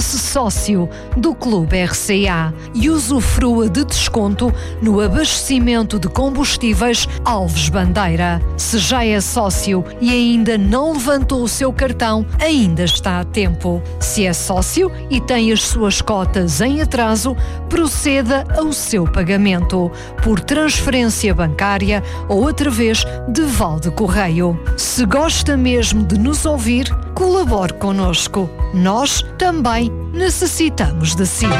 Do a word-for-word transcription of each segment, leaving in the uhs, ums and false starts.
Torne-se sócio do Clube R C A e usufrua de desconto no abastecimento de combustíveis Alves Bandeira. Se já é sócio e ainda não levantou o seu cartão, ainda está a tempo. Se é sócio e tem as suas cotas em atraso, proceda ao seu pagamento por transferência bancária ou através de Valde Correio. Se gosta mesmo de nos ouvir, colabore connosco. Nós também necessitamos de si.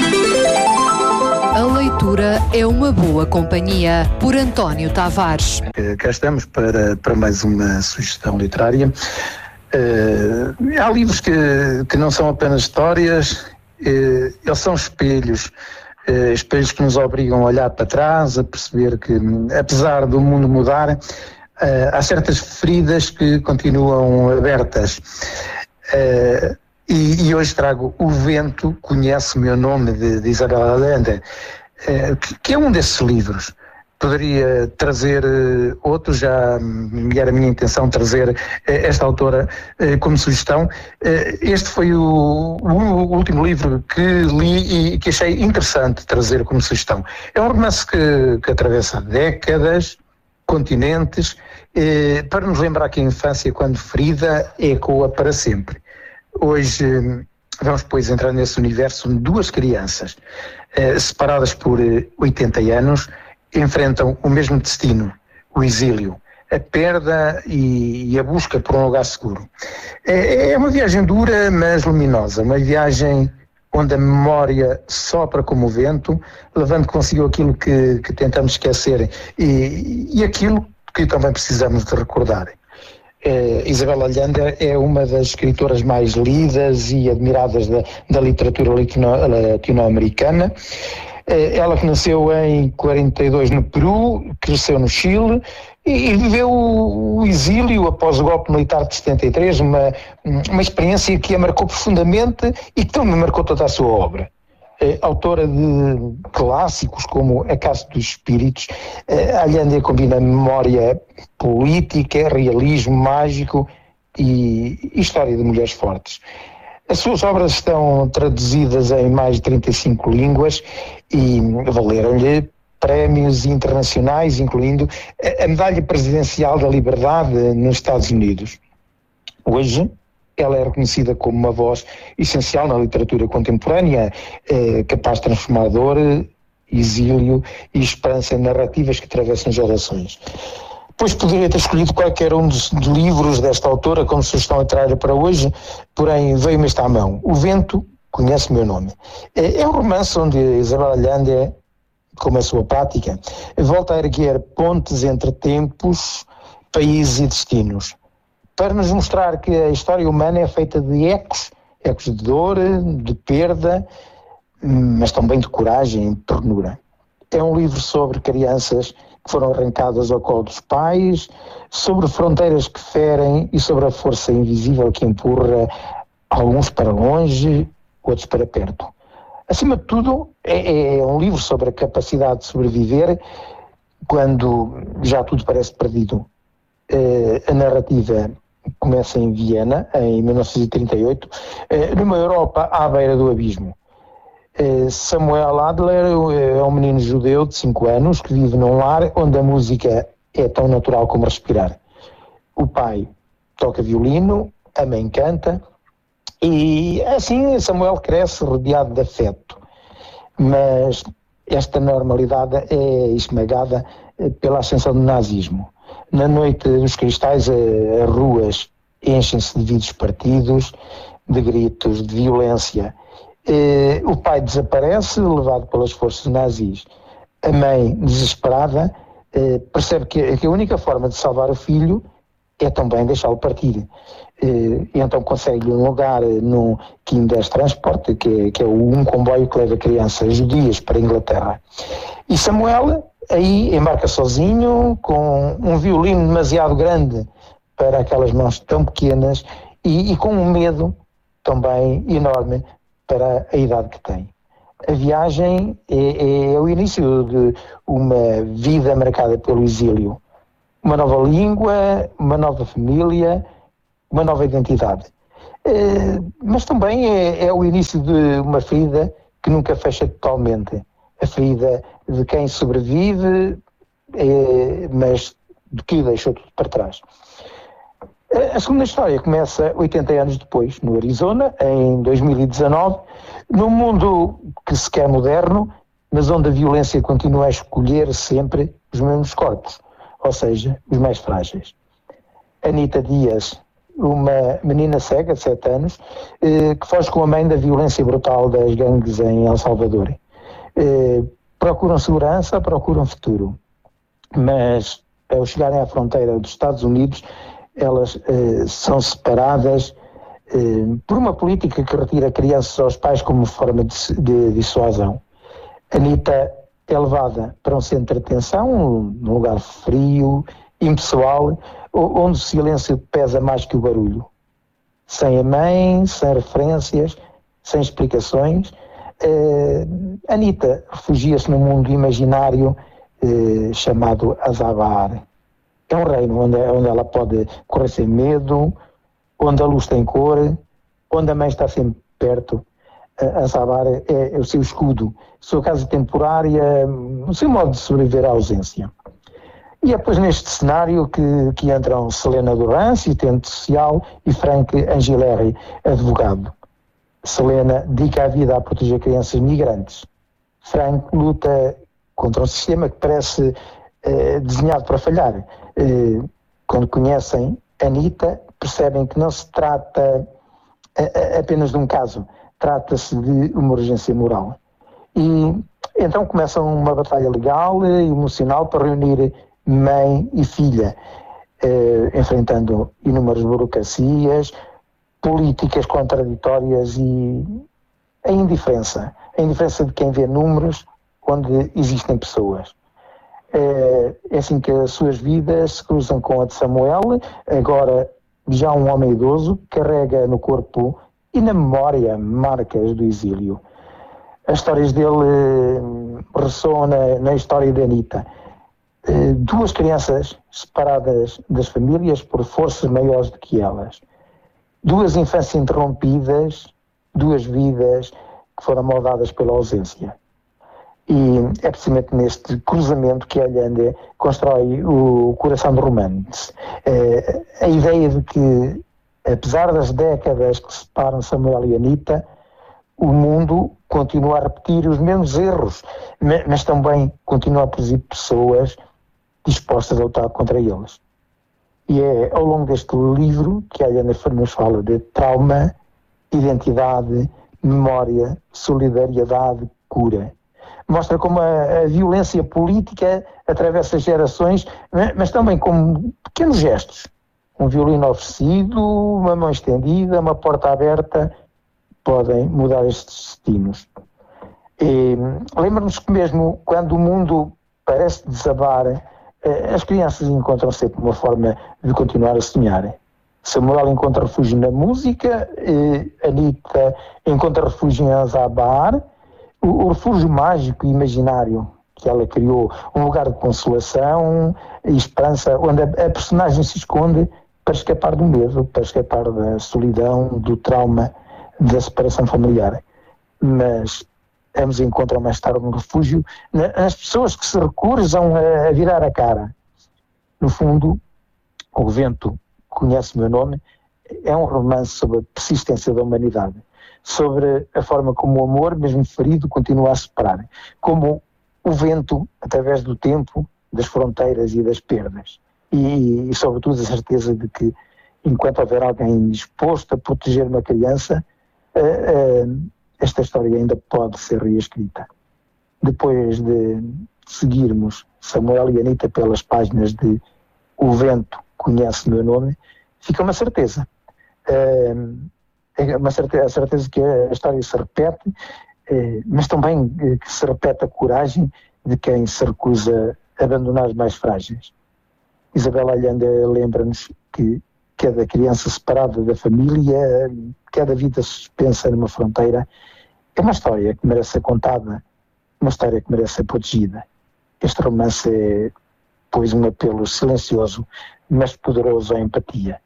A leitura é uma boa companhia, por António Tavares. Cá estamos para, para mais uma sugestão literária. Uh, há livros que, que não são apenas histórias, uh, eles são espelhos. Uh, espelhos que nos obrigam a olhar para trás, a perceber que, apesar do mundo mudar, uh, há certas feridas que continuam abertas. Uh, e, e hoje trago O Vento Conhece o Meu Nome, de, de Isabel Allende, uh, que, que é um desses livros. Poderia trazer uh, outros, já me era a minha intenção trazer uh, esta autora uh, como sugestão. Uh, este foi o, o último livro que li e que achei interessante trazer como sugestão. É um romance que, que atravessa décadas, continentes, uh, para nos lembrar que a infância, quando ferida, ecoa para sempre. Hoje uh, vamos, pois, entrar nesse universo onde duas crianças, uh, separadas por uh, oitenta anos, enfrentam o mesmo destino, o exílio, a perda e, e a busca por um lugar seguro. É, é uma viagem dura, mas luminosa, uma viagem onde a memória sopra como o vento, levando consigo aquilo que, que tentamos esquecer e, e aquilo que também precisamos de recordar. É, Isabel Allende é uma das escritoras mais lidas e admiradas da, da literatura latino-americana. Ela que nasceu em quarenta e dois no Peru, cresceu no Chile e viveu o exílio após o golpe militar de setenta e três, uma, uma experiência que a marcou profundamente e que também marcou toda a sua obra. Autora de clássicos como A Casa dos Espíritos, Allende combina memória política, realismo mágico e história de mulheres fortes. As suas obras estão traduzidas em mais de trinta e cinco línguas e valeram-lhe prémios internacionais, incluindo a Medalha Presidencial da Liberdade nos Estados Unidos. Hoje, ela é reconhecida como uma voz essencial na literatura contemporânea, eh, capaz de transformar dor, exílio e esperança em narrativas que atravessam gerações. Pois poderia ter escolhido qualquer um dos livros desta autora como sugestão literária para hoje, porém veio-me esta à mão. O Vento Conhece o Meu Nome. É um romance onde Isabel Allende, como a sua prática, volta a erguer pontes entre tempos, países e destinos, para nos mostrar que a história humana é feita de ecos, ecos de dor, de perda, mas também de coragem e de ternura. É um livro sobre crianças que foram arrancadas ao colo dos pais, sobre fronteiras que ferem e sobre a força invisível que empurra alguns para longe, outros para perto. Acima de tudo, é, é um livro sobre a capacidade de sobreviver quando já tudo parece perdido. Uh, a narrativa começa em Viena, em mil novecentos e trinta e oito, uh, numa Europa à beira do abismo. Samuel Adler é um menino judeu de cinco anos que vive num lar onde a música é tão natural como respirar. O pai toca violino, a mãe canta e assim Samuel cresce rodeado de afeto. Mas esta normalidade é esmagada pela ascensão do nazismo. Na noite dos cristais as ruas enchem-se de vidros partidos, de gritos, de violência. Eh, o pai desaparece, levado pelas forças nazis. A mãe, desesperada, eh, percebe que, que a única forma de salvar o filho é também deixá-lo partir. Eh, e então consegue-lhe um lugar no Kindes Transport, que é, que é um comboio que leva crianças judias para a Inglaterra. E Samuel aí embarca sozinho, com um violino demasiado grande para aquelas mãos tão pequenas e, e com um medo também enorme para a idade que tem. A viagem é, é o início de uma vida marcada pelo exílio. Uma nova língua, uma nova família, uma nova identidade. mas também é, é o início de uma ferida que nunca fecha totalmente. A ferida de quem sobrevive, é, mas de que deixou tudo para trás. A segunda história começa oitenta anos depois, no Arizona, em dois mil e dezanove, num mundo que se quer moderno, mas onde a violência continua a escolher sempre os mesmos corpos, ou seja, os mais frágeis. Anita Dias, uma menina cega de sete anos, eh, que foge com a mãe da violência brutal das gangues em El Salvador. Eh, procuram segurança, procuram futuro, mas ao chegarem à fronteira dos Estados Unidos, elas eh, são separadas eh, por uma política que retira crianças aos pais como forma de, de dissuasão. Anita é levada para um centro de detenção, num lugar frio, impessoal, onde o silêncio pesa mais que o barulho. Sem a mãe, sem referências, sem explicações, eh, Anita refugia-se num mundo imaginário eh, chamado Azabar. É um reino onde, onde ela pode correr sem medo, onde a luz tem cor, onde a mãe está sempre perto. Azabar é, é o seu escudo, a sua casa temporária, o seu modo de sobreviver à ausência. E é depois neste cenário que, que entram Selena Duran, assistente social, e Frank Angileri, advogado. Selena dedica a vida a proteger crianças migrantes. Frank luta contra um sistema que parece eh, desenhado para falhar. Eh, quando conhecem Anita, percebem que não se trata eh, apenas de um caso, trata-se de uma urgência moral. E então começa uma batalha legal e emocional para reunir mãe e filha, eh, enfrentando inúmeras burocracias, políticas contraditórias e a indiferença. A indiferença de quem vê números onde existem pessoas. É, é assim que as suas vidas se cruzam com a de Samuel, agora já um homem idoso, carrega no corpo e na memória marcas do exílio. As histórias dele ressoam na, na história de Anita. Duas crianças separadas das famílias por forças maiores do que elas. Duas infâncias interrompidas, duas vidas que foram moldadas pela ausência. E é precisamente neste cruzamento que Allende constrói o Coração de Romance. É, a ideia de que, apesar das décadas que separam Samuel e Anita, o mundo continua a repetir os mesmos erros, mas também continua a produzir pessoas dispostas a lutar contra eles. E é ao longo deste livro que Allende nos fala de trauma, identidade, memória, solidariedade, cura. Mostra como a, a violência política atravessa gerações, mas também como pequenos gestos. Um violino oferecido, uma mão estendida, uma porta aberta, podem mudar estes destinos. Lembra-nos que mesmo quando o mundo parece desabar, as crianças encontram sempre uma forma de continuar a sonhar. Samuel encontra refúgio na música, Anita encontra refúgio em Azabar, o, o refúgio mágico e imaginário que ela criou, um lugar de consolação e esperança, onde a, a personagem se esconde para escapar do medo, para escapar da solidão, do trauma, da separação familiar. Mas ambos encontram mais tarde um refúgio nas pessoas que se recusam a virar a cara. No fundo, O Vento Conhece o Meu Nome é um romance sobre a persistência da humanidade, sobre a forma como o amor, mesmo ferido, continua a separar, como o vento, através do tempo, das fronteiras e das perdas, e, e sobretudo a certeza de que enquanto houver alguém disposto a proteger uma criança, uh, uh, esta história ainda pode ser reescrita. Depois de seguirmos Samuel e Anita pelas páginas de O Vento Conhece o Meu Nome, fica uma certeza. Uh, é uma certeza, a certeza que a história se repete, uh, mas também uh, que se repete a coragem de quem se recusa a abandonar os mais frágeis. Isabel Allende lembra-nos que cada criança separada da família, cada vida suspensa numa fronteira, é uma história que merece ser contada, uma história que merece ser protegida. Este romance é, pois, um apelo silencioso, mas poderoso à empatia.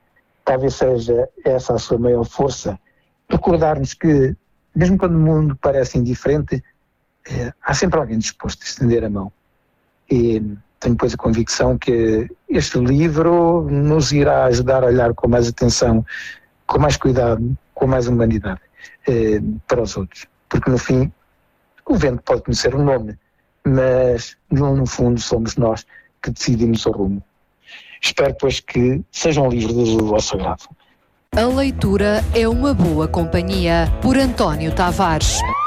talvez seja essa a sua maior força, recordar-nos que, mesmo quando o mundo parece indiferente, eh, há sempre alguém disposto a estender a mão. E tenho, pois, a convicção que este livro nos irá ajudar a olhar com mais atenção, com mais cuidado, com mais humanidade eh, para os outros. Porque, no fim, o vento pode conhecer o nome, mas, no fundo, somos nós que decidimos o rumo. Espero, pois, que seja um livro do vosso agrado. A leitura é uma boa companhia, por António Tavares.